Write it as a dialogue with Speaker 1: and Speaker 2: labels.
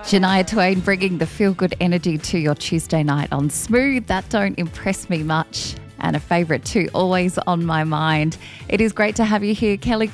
Speaker 1: Shania Twain bringing the feel-good energy to your Tuesday night on Smooth. That don't impress me much. And a favourite too, always on my mind. It is great to have you here, Kelly